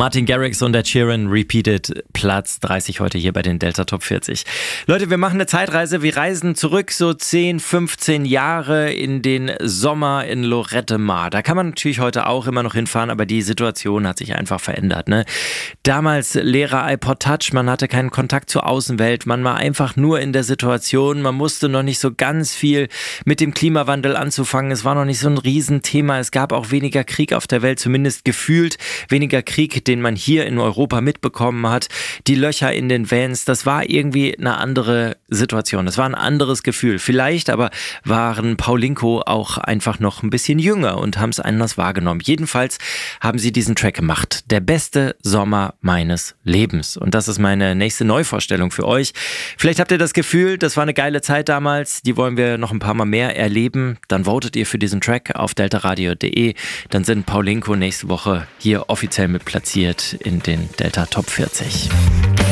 Martin Garrix und Ed Sheeran Repeated, Platz 30 heute hier bei den Delta Top 40. Leute, wir machen eine Zeitreise. Wir reisen zurück so 10, 15 Jahre in den Sommer in Lorette Mar. Da kann man natürlich heute auch immer noch hinfahren, aber die Situation hat sich einfach verändert. Ne? Damals leerer iPod Touch, man hatte keinen Kontakt zur Außenwelt, man war einfach nur in der Situation, man musste noch nicht so ganz viel mit dem Klimawandel anzufangen. Es war noch nicht so ein Riesenthema. Es gab auch weniger Krieg auf der Welt, zumindest gefühlt weniger Krieg, den man hier in Europa mitbekommen hat. Die Löcher in den Vans, das war irgendwie eine andere Situation. Das war ein anderes Gefühl. Vielleicht aber waren Paulinko auch einfach noch ein bisschen jünger und haben es anders wahrgenommen. Jedenfalls haben sie diesen Track gemacht. Der beste Sommer meines Lebens. Und das ist meine nächste Neuvorstellung für euch. Vielleicht habt ihr das Gefühl, das war eine geile Zeit damals. Die wollen wir noch ein paar Mal mehr erleben. Dann votet ihr für diesen Track auf deltaradio.de. Dann sind Paulinko nächste Woche hier offiziell mit platziert in den Delta Top 40.